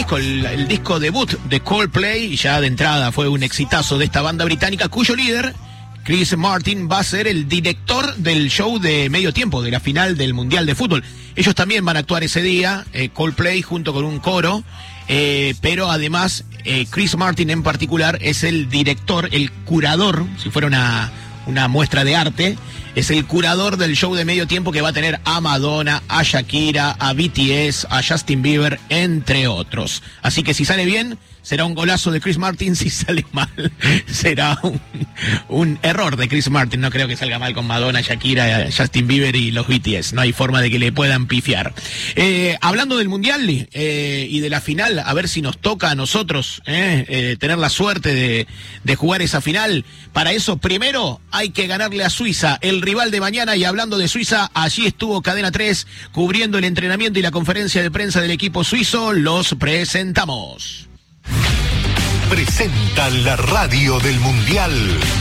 disco, el disco debut de Coldplay, y ya de entrada fue un exitazo de esta banda británica, cuyo líder, Chris Martin, va a ser el director del show de medio tiempo, de la final del Mundial de Fútbol. Ellos también van a actuar ese día, Coldplay junto con un coro, pero además Chris Martin en particular es el director, el curador, si fuera una muestra de arte, es el curador del show de medio tiempo que va a tener a Madonna, a Shakira, a BTS, a Justin Bieber, entre otros. Así que si sale bien, será un golazo de Chris Martin. Si sale mal, será un error de Chris Martin. No creo que salga mal con Madonna, Shakira, Justin Bieber y los BTS. No hay forma de que le puedan pifiar. Hablando del Mundial y de la final, a ver si nos toca a nosotros tener la suerte de jugar esa final. Para eso, primero hay que ganarle a Suiza, el rival de mañana. Y hablando de Suiza, allí estuvo Cadena 3 cubriendo el entrenamiento y la conferencia de prensa del equipo suizo. Los presentamos. Presentan la radio del Mundial.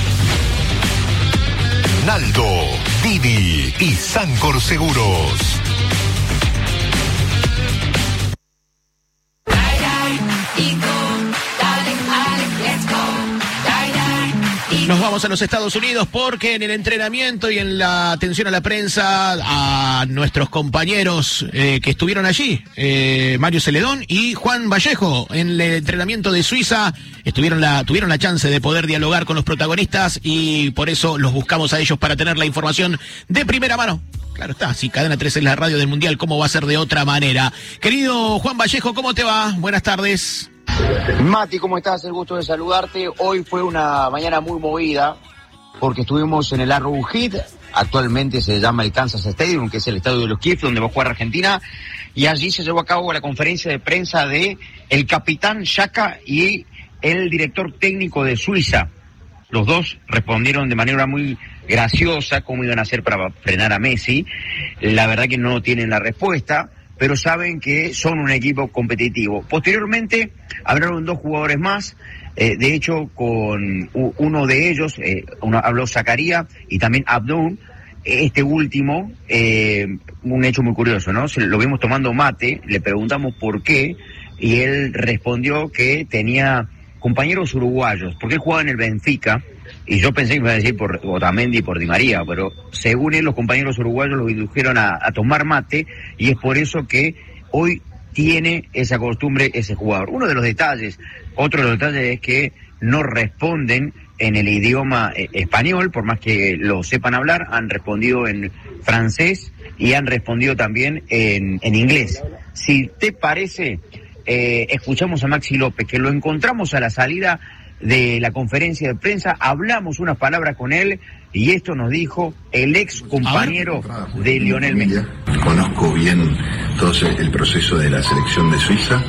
Naldo, Didi y Sancor Seguros. Nos vamos a los Estados Unidos porque en el entrenamiento y en la atención a la prensa, a nuestros compañeros que estuvieron allí, Mario Celedón y Juan Vallejo, en el entrenamiento de Suiza, tuvieron la chance de poder dialogar con los protagonistas y por eso los buscamos a ellos para tener la información de primera mano. Claro está, si Cadena 3 es la radio del Mundial, ¿cómo va a ser de otra manera? Querido Juan Vallejo, ¿cómo te va? Buenas tardes. Mati, ¿cómo estás? El gusto de saludarte. Hoy fue una mañana muy movida porque estuvimos en el Arrowhead, actualmente se llama el Kansas Stadium, que es el estadio de los Chiefs, donde va a jugar Argentina, y allí se llevó a cabo la conferencia de prensa de el capitán Xhaka y el director técnico de Suiza. Los dos respondieron de manera muy graciosa cómo iban a hacer para frenar a Messi. La verdad que no tienen la respuesta, pero saben que son un equipo competitivo. Posteriormente hablaron dos jugadores más, de hecho con uno de ellos, habló Zakaria y también Abdul, este último, un hecho muy curioso, ¿no? Lo vimos tomando mate, le preguntamos por qué, y él respondió que tenía compañeros uruguayos, porque él jugaba en el Benfica, y yo pensé que me iba a decir por Otamendi y por Di María, pero según él los compañeros uruguayos lo indujeron a tomar mate, y es por eso que hoy tiene esa costumbre ese jugador. Uno de los detalles, otro de los detalles es que no responden en el idioma español, por más que lo sepan hablar, han respondido en francés y han respondido también en inglés. Si te parece, escuchamos a Maxi López, que lo encontramos a la salida de la conferencia de prensa, hablamos unas palabras con él y esto nos dijo el ex compañero de Lionel Messi. Conozco bien todo el proceso de la selección de Suiza.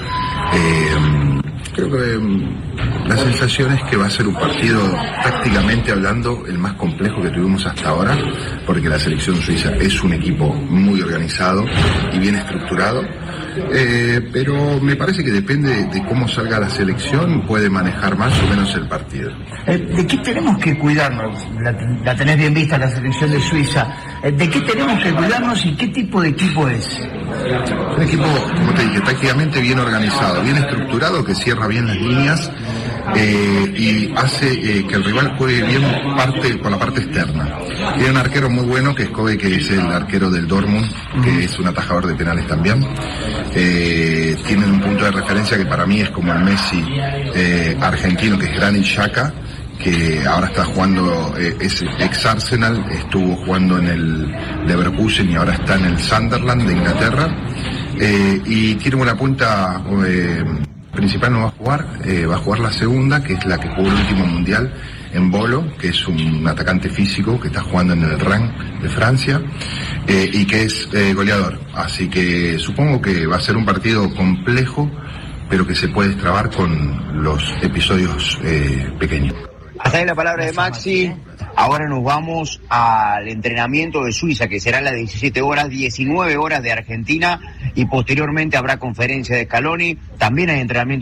Creo que la sensación es que va a ser un partido, tácticamente hablando, el más complejo que tuvimos hasta ahora, porque la selección suiza es un equipo muy organizado y bien estructurado, pero me parece que depende de cómo salga la selección, puede manejar más o menos el partido. ¿De qué tenemos que cuidarnos? La tenés bien vista la selección de Suiza. ¿De qué tenemos que cuidarnos y qué tipo de equipo es? Un equipo, como te dije, tácticamente bien organizado, bien estructurado, que cierra bien las líneas y hace que el rival juegue bien con la parte externa. Tiene un arquero muy bueno, que es Kobe, que es el arquero del Dortmund, que es un atajador de penales también. Tienen un punto de referencia que para mí es como el Messi argentino, que es Granit Xhaka, que ahora está jugando, es ex Arsenal, estuvo jugando en el Leverkusen y ahora está en el Sunderland de Inglaterra, y tiene una punta principal, no va a jugar la segunda, que es la que jugó el último mundial, en Bolo, que es un atacante físico que está jugando en el Rennes de Francia, y que es goleador, así que supongo que va a ser un partido complejo, pero que se puede destrabar con los episodios pequeños. Hasta ahí la palabra de Maxi. Ahora nos vamos al entrenamiento de Suiza, que será a las 17 horas, 19 horas de Argentina, y posteriormente habrá conferencia de Scaloni. También hay entrenamiento